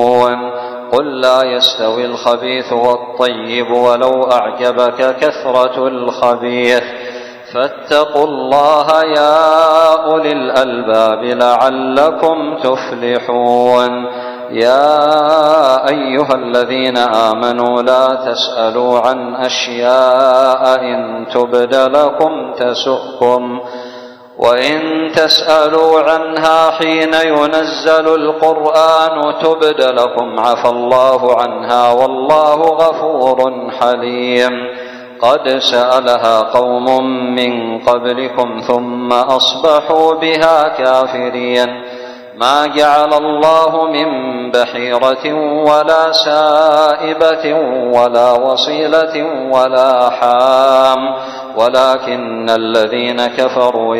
قل لا يستوي الخبيث والطيب ولو أعجبك كثرة الخبيث فاتقوا الله يا أولي الألباب لعلكم تفلحون. يا أيها الذين آمنوا لا تسألوا عن أشياء إن تبد لكم تسؤكم وإن تسألوا عنها حين ينزل القرآن تبد لكم عفى الله عنها والله غفور حليم. قد سألها قوم من قبلكم ثم أصبحوا بها كافرين. ما جعل الله من بحيرة ولا سائبة ولا وصيلة ولا حام ولكن الذين كفروا